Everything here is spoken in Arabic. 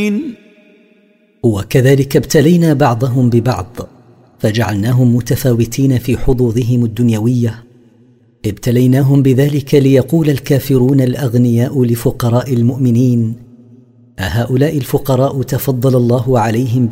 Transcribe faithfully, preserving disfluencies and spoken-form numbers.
وكذلك ابتلينا بعضهم ببعض فجعلناهم متفاوتين في حظوظهم الدنيوية. ابتليناهم بذلك ليقول الكافرون الأغنياء لفقراء المؤمنين: أهؤلاء الفقراء تفضل الله عليهم